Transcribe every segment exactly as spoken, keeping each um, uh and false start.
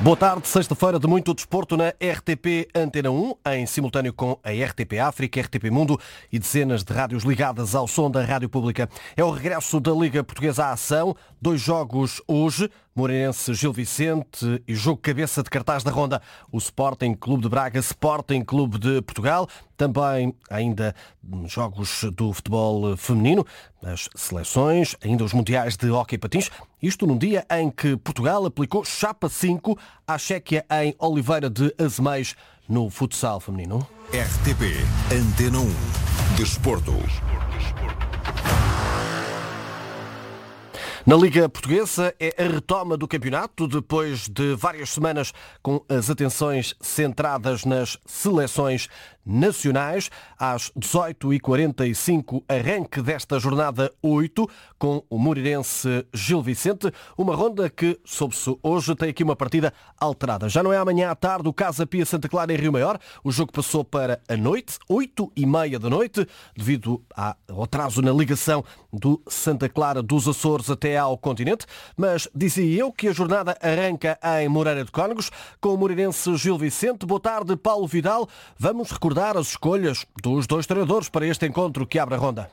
Boa tarde, sexta-feira de muito desporto na R T P Antena um, em simultâneo com a R T P África, R T P Mundo e dezenas de rádios ligadas ao som da Rádio Pública. É o regresso da Liga Portuguesa à ação, dois jogos hoje, Moreirense Gil Vicente e jogo cabeça de cartaz da ronda. O Sporting Clube de Braga, Sporting Clube de Portugal, também ainda jogos do futebol feminino, as seleções, ainda os mundiais de hóquei patins. Isto num dia em que Portugal aplicou chapa cinco à Chequia em Oliveira de Azeméis no futsal feminino. R T P Antena um. Desporto. Na Liga Portuguesa é a retoma do campeonato depois de várias semanas com as atenções centradas nas seleções nacionais. Às dezoito e quarenta e cinco, arranque desta jornada oito com o Moreirense Gil Vicente. Uma ronda que, soube-se hoje, tem aqui uma partida alterada. Já não é amanhã à tarde o Casa Pia Santa Clara em Rio Maior. O jogo passou para a noite, oito e meia da noite, devido ao atraso na ligação do Santa Clara dos Açores até ao continente. Mas dizia eu que a jornada arranca em Moreira de Cónegos com o Moreirense Gil Vicente. Boa tarde, Paulo Vidal. Vamos recordar as escolhas dos dois treinadores para este encontro que abre a ronda.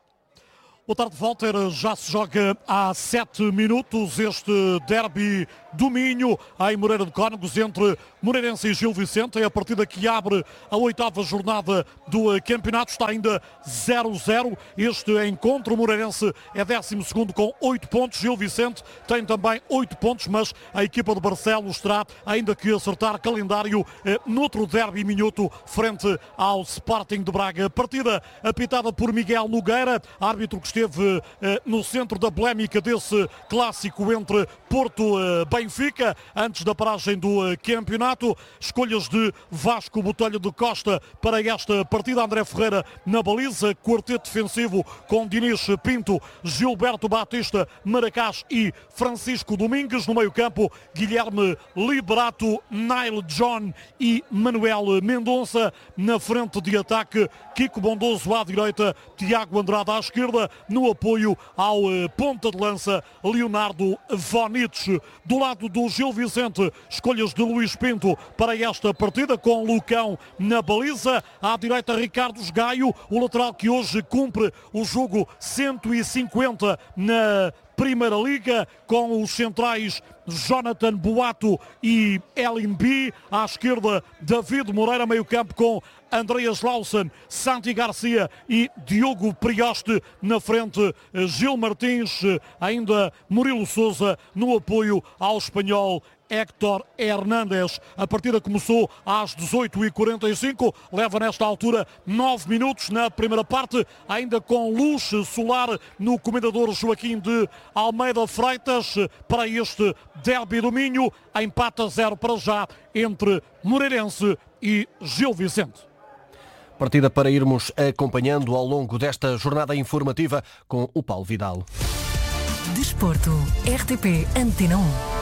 Boa tarde, Walter. Já se joga há sete minutos este derby do Minho em Moreira de Cónegos entre Moreirense e Gil Vicente. É a partida que abre a oitava jornada do campeonato. Está ainda zero a zero este encontro. O Moreirense é décimo segundo com oito pontos. Gil Vicente tem também oito pontos, mas a equipa de Barcelos terá ainda que acertar calendário eh, noutro derby minhoto frente ao Sporting de Braga. Partida apitada por Miguel Nogueira, árbitro que esteve eh, no centro da polémica desse clássico entre Porto e eh, Benfica, antes da paragem do eh, campeonato. Escolhas de Vasco Botelho de Costa para esta partida. André Ferreira na baliza, quarteto defensivo com Diniz Pinto, Gilberto Batista, Maracás e Francisco Domingues. No meio campo, Guilherme Liberato, Nile John e Manuel Mendonça. Na frente de ataque, Kiko Bondoso à direita, Tiago Andrade à esquerda. No apoio ao ponta de lança, Leonardo Vonich. Do lado do Gil Vicente, escolhas de Luís Pinto para esta partida, com Lucão na baliza. À direita, Ricardo Gaio, o lateral que hoje cumpre o jogo cento e cinquenta na Primeira Liga, com os centrais Jonathan Boato e Elin B. À esquerda, David Moreira, meio campo com Andreas Lawson, Santi Garcia e Diogo Prioste. Na frente, Gil Martins, ainda Murilo Sousa no apoio ao espanhol Héctor Hernández. A partida começou às dezoito e quarenta e cinco, leva nesta altura nove minutos na primeira parte, ainda com luz solar no comendador Joaquim de Almeida Freitas para este derby do Minho. Empate a zero para já entre Moreirense e Gil Vicente. Partida para irmos acompanhando ao longo desta jornada informativa com o Paulo Vidal. Desporto, R T P Antena um.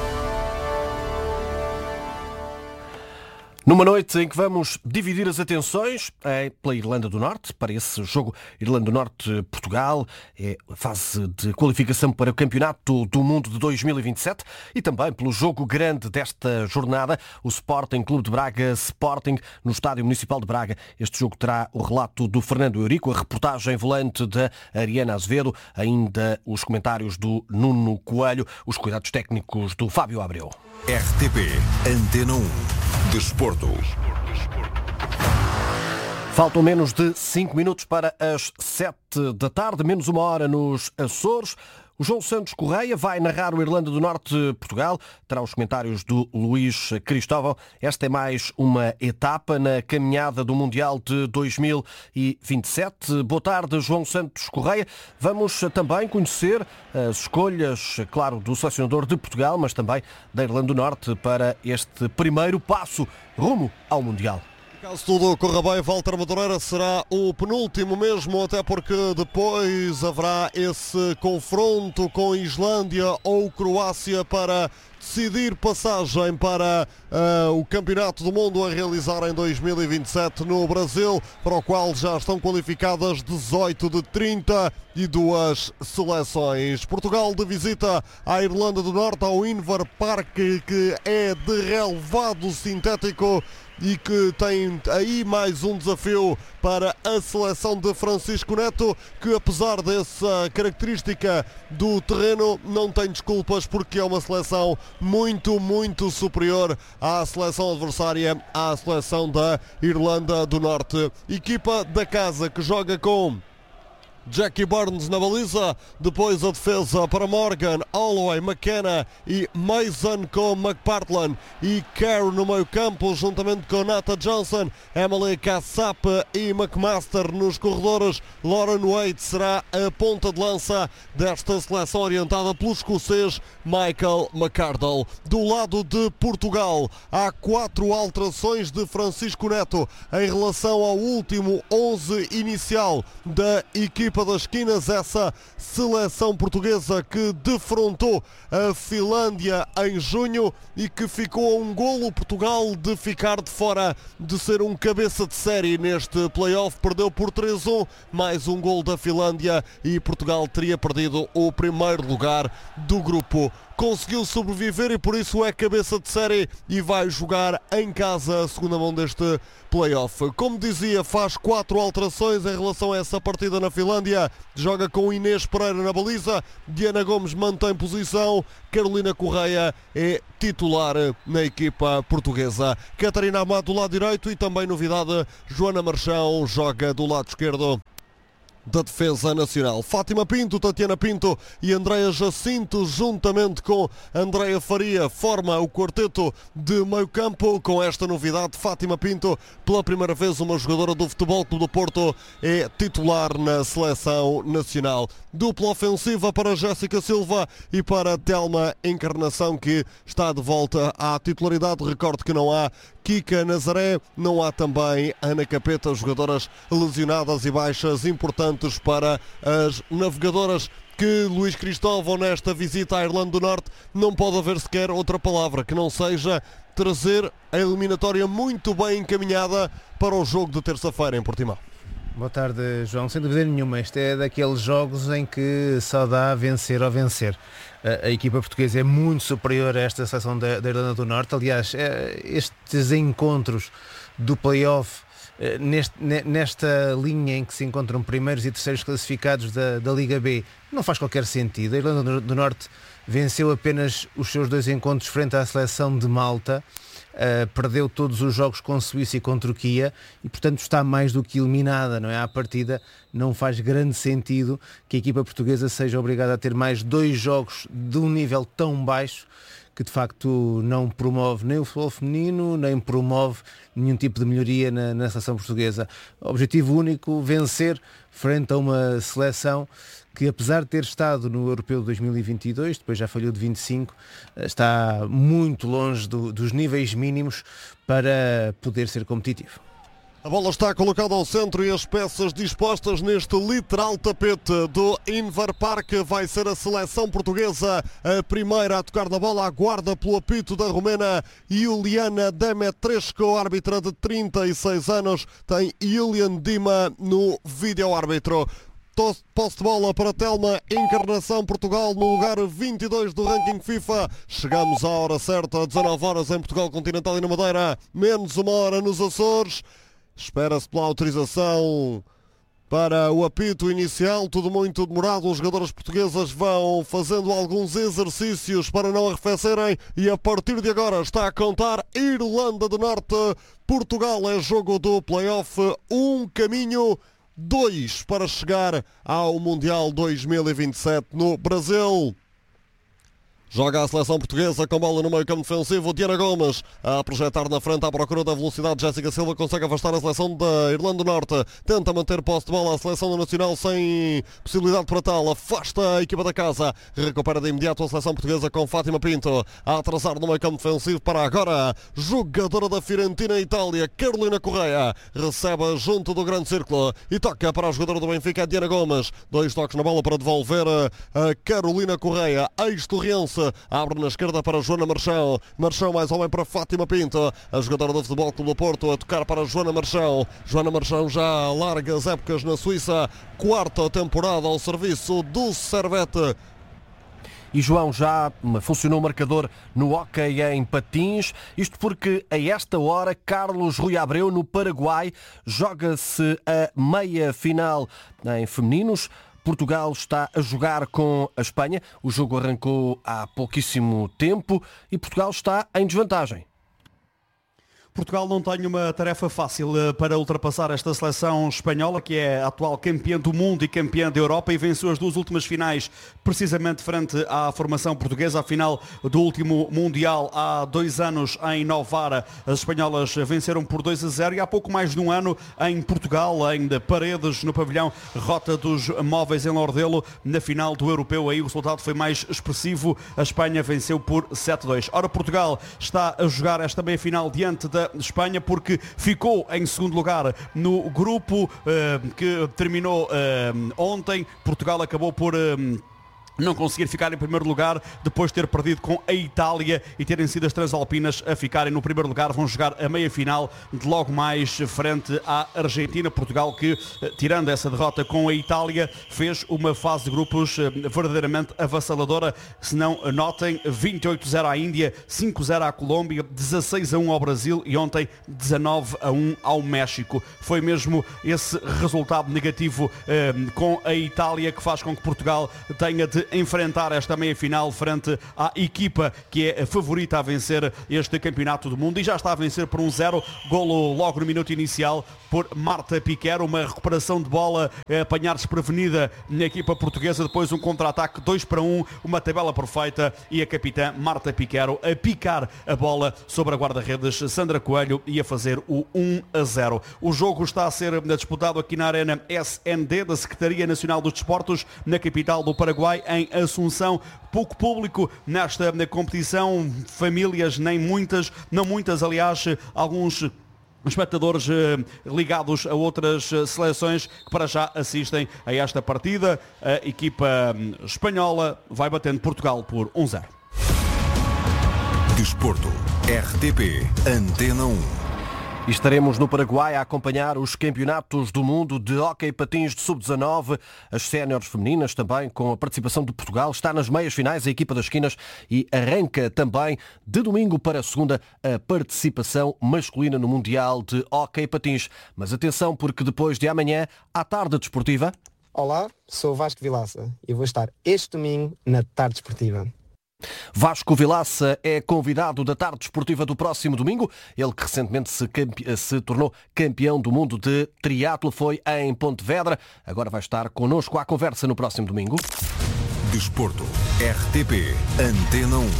Numa noite em que vamos dividir as atenções é pela Irlanda do Norte, para esse jogo Irlanda do Norte-Portugal, é a fase de qualificação para o Campeonato do Mundo de dois mil e vinte e sete, e também pelo jogo grande desta jornada, o Sporting Clube de Braga Sporting no Estádio Municipal de Braga. Este jogo terá o relato do Fernando Eurico, a reportagem volante da Ariana Azevedo, ainda os comentários do Nuno Coelho, os cuidados técnicos do Fábio Abreu. R T P Antena um. Desporto. Faltam menos de cinco minutos para as sete da tarde, menos uma hora nos Açores. O João Santos Correia vai narrar o Irlanda do Norte-Portugal. Terá os comentários do Luís Cristóvão. Esta é mais uma etapa na caminhada do Mundial de dois mil e vinte e sete. Boa tarde, João Santos Correia. Vamos também conhecer as escolhas, claro, do selecionador de Portugal, mas também da Irlanda do Norte para este primeiro passo rumo ao Mundial. Caso tudo corra bem, Walter Madureira será o penúltimo mesmo, até porque depois haverá esse confronto com Islândia ou Croácia para decidir passagem para uh, o Campeonato do Mundo a realizar em dois mil e vinte e sete no Brasil, para o qual já estão qualificadas dezoito de trinta e duas seleções. Portugal de visita à Irlanda do Norte, ao Inver Park, que é de relevado sintético e que tem aí mais um desafio para a seleção de Francisco Neto, que apesar dessa característica do terreno não tem desculpas, porque é uma seleção muito, muito superior à seleção adversária, à seleção da Irlanda do Norte. Equipa da casa que joga com Jackie Burns na baliza, depois a defesa para Morgan, Holloway, McKenna e Mason com McPartland e Kerr no meio campo, juntamente com Nata Johnson, Emily Cassap e McMaster nos corredores. Lauren Waite será a ponta de lança desta seleção orientada pelo escocês Michael McArdle. Do lado de Portugal, há quatro alterações de Francisco Neto em relação ao último onze inicial da equipa das esquinas, essa seleção portuguesa que defrontou a Finlândia em junho e que ficou a um golo Portugal de ficar de fora de ser um cabeça de série neste play-off. Perdeu por três a um, mais um golo da Finlândia e Portugal teria perdido o primeiro lugar do grupo. Conseguiu sobreviver e por isso é cabeça de série e vai jogar em casa a segunda mão deste play-off. Como dizia, faz quatro alterações em relação a essa partida na Finlândia. Joga com Inês Pereira na baliza, Diana Gomes mantém posição, Carolina Correia é titular na equipa portuguesa. Catarina Amado do lado direito e também novidade, Joana Marchão joga do lado esquerdo da defesa nacional. Fátima Pinto, Tatiana Pinto e Andreia Jacinto, juntamente com Andreia Faria, forma o quarteto de meio campo. Com esta novidade, Fátima Pinto, pela primeira vez uma jogadora do Futebol Clube do Porto, é titular na seleção nacional. Dupla ofensiva para Jéssica Silva e para Telma Encarnação, que está de volta à titularidade. Recordo que não há Kika Nazaré, não há também Ana Capeta, jogadoras lesionadas e baixas importantes para as navegadoras. Que Luís Cristóvão, nesta visita à Irlanda do Norte, não pode haver sequer outra palavra que não seja trazer a eliminatória muito bem encaminhada para o jogo de terça-feira em Portimão. Boa tarde, João. Sem dúvida nenhuma, este é daqueles jogos em que só dá vencer ou vencer. A, a equipa portuguesa é muito superior a esta seleção da, da Irlanda do Norte. Aliás, é, estes encontros do play-off, é, neste, nesta linha em que se encontram primeiros e terceiros classificados da, da Liga B, não faz qualquer sentido. A Irlanda do Norte venceu apenas os seus dois encontros frente à seleção de Malta. Uh, perdeu todos os jogos com Suíça e com Turquia e portanto está mais do que eliminada, não é? À partida não faz grande sentido que a equipa portuguesa seja obrigada a ter mais dois jogos de um nível tão baixo, que de facto não promove nem o futebol feminino, nem promove nenhum tipo de melhoria na, na seleção portuguesa. Objetivo único, vencer frente a uma seleção que, apesar de ter estado no Europeu de dois mil e vinte e dois, depois já falhou de vinte e cinco, está muito longe do, dos níveis mínimos para poder ser competitivo. A bola está colocada ao centro e as peças dispostas neste literal tapete do Inver Park. Vai ser a seleção portuguesa a primeira a tocar na bola. Aguarda pelo apito da romena Iuliana Demetrescu, árbitra de trinta e seis anos. Tem Ilian Dima no vídeo-árbitro. Posse de bola para Telma Encarnação, Portugal no lugar vinte e dois do ranking FIFA. Chegamos à hora certa, dezanove horas em Portugal Continental e na Madeira, menos uma hora nos Açores. Espera-se pela autorização para o apito inicial, tudo muito demorado. Os jogadores portuguesas vão fazendo alguns exercícios para não arrefecerem e a partir de agora está a contar Irlanda do Norte. Portugal é jogo do play-off, um caminho, dois para chegar ao Mundial dois mil e vinte e sete no Brasil. Joga a seleção portuguesa com bola no meio campo defensivo. Diana Gomes a projetar na frente à procura da velocidade. Jéssica Silva consegue afastar a seleção da Irlanda do Norte. Tenta manter posse de bola a seleção do Nacional sem possibilidade para tal. Afasta a equipa da casa. Recupera de imediato a seleção portuguesa com Fátima Pinto a atrasar no meio campo defensivo para agora. Jogadora da Fiorentina Itália, Carolina Correia, recebe junto do grande círculo e toca para a jogadora do Benfica, Diana Gomes. Dois toques na bola para devolver a Carolina Correia. Ex-Torrense abre na esquerda para Joana Marchão. Marchão mais homem para Fátima Pinto. A jogadora do Futebol Clube do Porto a tocar para Joana Marchão. Joana Marchão já há largas épocas na Suíça. Quarta temporada ao serviço do Servette. E João, já funcionou o marcador no hóquei em patins, isto porque a esta hora Carlos Rui Abreu no Paraguai joga-se a meia final em femininos. Portugal está a jogar com a Espanha, o jogo arrancou há pouquíssimo tempo e Portugal está em desvantagem. Portugal não tem uma tarefa fácil para ultrapassar esta seleção espanhola, que é a atual campeã do mundo e campeã da Europa, e venceu as duas últimas finais precisamente frente à formação portuguesa. A final do último Mundial há dois anos em Novara, as espanholas venceram por dois a zero, e há pouco mais de um ano em Portugal, em Paredes, no pavilhão Rota dos Móveis em Lordelo, na final do Europeu. Aí o resultado foi mais expressivo, a Espanha venceu por sete a dois. Ora, Portugal está a jogar esta meia-final diante da Espanha porque ficou em segundo lugar no grupo eh, que terminou eh, ontem. Portugal acabou por eh, não conseguir ficar em primeiro lugar depois de ter perdido com a Itália e terem sido as Transalpinas a ficarem no primeiro lugar. Vão jogar a meia-final de logo mais frente à Argentina. Portugal que, tirando essa derrota com a Itália, fez uma fase de grupos verdadeiramente avassaladora. Se não notem, vinte e oito a zero à Índia, cinco a zero à Colômbia, dezasseis a um ao Brasil e ontem dezanove a um ao México. Foi mesmo esse resultado negativo eh, com a Itália que faz com que Portugal tenha de enfrentar esta meia-final frente à equipa que é a favorita a vencer este campeonato do mundo, e já está a vencer por um zero, golo logo no minuto inicial por Marta Piquero, uma recuperação de bola a apanhar desprevenida na equipa portuguesa, depois um contra-ataque dois para um, uma tabela perfeita e a capitã Marta Piquero a picar a bola sobre a guarda-redes Sandra Coelho e a fazer o um a zero. O jogo está a ser disputado aqui na Arena S N D da Secretaria Nacional dos Desportos, na capital do Paraguai, em Assunção. Pouco público nesta na competição, famílias nem muitas, não muitas aliás, alguns espectadores eh, ligados a outras eh, seleções que para já assistem a esta partida. A equipa eh, espanhola vai batendo Portugal por um a zero. Desporto, R T P, Antena um. E estaremos no Paraguai a acompanhar os campeonatos do mundo de hóquei patins de sub dezanove, as séniores femininas também, com a participação de Portugal. Está nas meias finais a equipa das esquinas e arranca também de domingo para segunda a participação masculina no Mundial de hóquei patins. Mas atenção, porque depois de amanhã, à tarde desportiva... Olá, sou o Vasco Vilaça e vou estar este domingo na tarde desportiva. Vasco Vilaça é convidado da tarde desportiva do próximo domingo. Ele que recentemente se, campe... se tornou campeão do mundo de triatlo, foi em Pontevedra. Agora vai estar connosco à conversa no próximo domingo. Desporto, R T P, Antena um.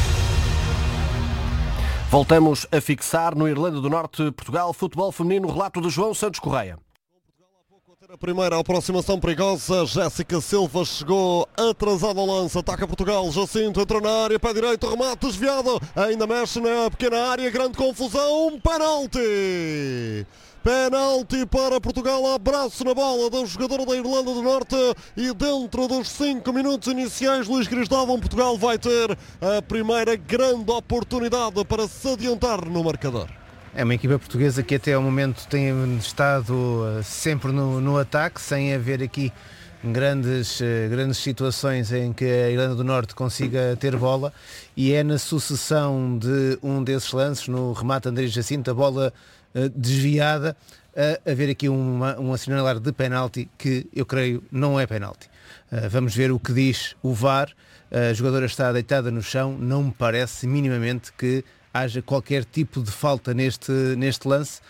Voltamos a fixar no Irlanda do Norte, Portugal, futebol feminino, relato de João Santos Correia. A primeira aproximação perigosa, Jéssica Silva chegou atrasada ao lance, ataca Portugal, Jacinto entra na área, pé direito, remate desviado, ainda mexe na pequena área, grande confusão, penalti! Penalti para Portugal, abraço na bola da jogadora da Irlanda do Norte e dentro dos cinco minutos iniciais, Luís Cristóvão, Portugal vai ter a primeira grande oportunidade para se adiantar no marcador. É uma equipa portuguesa que até ao momento tem estado uh, sempre no, no ataque, sem haver aqui grandes, uh, grandes situações em que a Irlanda do Norte consiga ter bola, e é na sucessão de um desses lances, no remate André Jacinto, a bola uh, desviada, a haver aqui uma, um assinalar de penalti que eu creio não é penalti. Uh, vamos ver o que diz o V A R. A jogadora está deitada no chão, não me parece minimamente que haja qualquer tipo de falta neste, neste lance.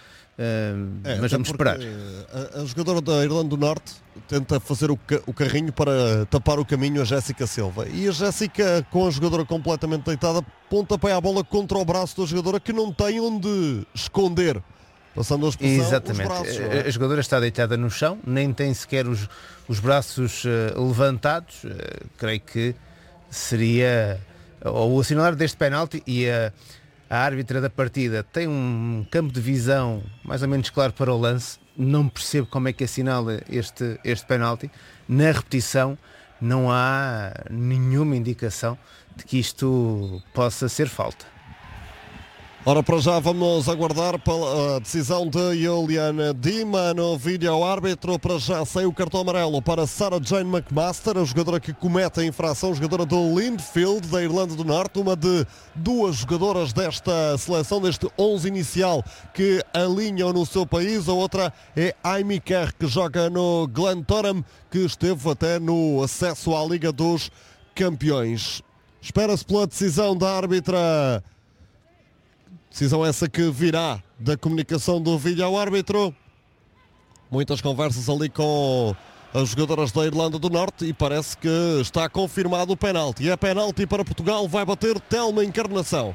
Uh, É, mas vamos porque esperar. A, a jogadora da Irlanda do Norte tenta fazer o, ca, o carrinho para tapar o caminho a Jéssica Silva. E a Jéssica, com a jogadora completamente deitada, pontapé a bola contra o braço da jogadora, que não tem onde esconder. Passando a expressão, Exatamente. os braços. A, a jogadora está deitada no chão, nem tem sequer os, os braços uh, levantados. Uh, creio que seria ou o assinalar deste penalti, e a, a árbitra da partida tem um campo de visão mais ou menos claro para o lance. Não percebo como é que assinala este, este penalti. Na repetição não há nenhuma indicação de que isto possa ser falta. Ora, para já vamos aguardar pela decisão de Juliana Dima no vídeo árbitro. Para já sem o cartão amarelo para Sarah Jane McMaster, a jogadora que comete a infração, jogadora do Lindfield, da Irlanda do Norte, uma de duas jogadoras desta seleção, deste onze inicial que alinham no seu país. A outra é Amy Kerr, que joga no Glentoran, que esteve até no acesso à Liga dos Campeões. Espera-se pela decisão da árbitra. Decisão essa que virá da comunicação do vídeo ao árbitro. Muitas conversas ali com as jogadoras da Irlanda do Norte e parece que está confirmado o penalti. É penalti para Portugal, vai bater Thelma Encarnação.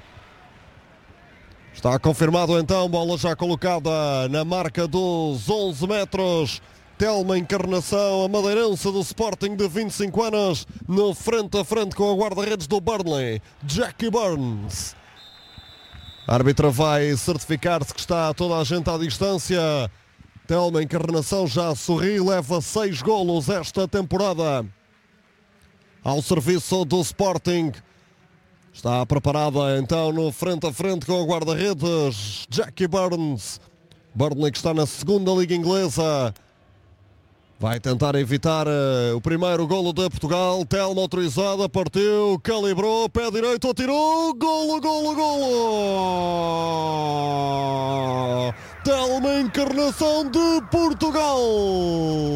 Está confirmado então, bola já colocada na marca dos onze metros. Thelma Encarnação, a madeirense do Sporting de vinte e cinco anos, no frente a frente com a guarda-redes do Burnley, Jackie Burns. A árbitra vai certificar-se que está toda a gente à distância. Thelma Encarnação já sorri, leva seis golos esta temporada ao serviço do Sporting. Está preparada então no frente a frente com o guarda-redes Jackie Burns. Burnley que está na segunda liga inglesa. Vai tentar evitar uh, o primeiro golo de Portugal. Thelma autorizada, partiu, calibrou, pé direito, atirou, golo, golo, golo! Thelma Encarnação de Portugal!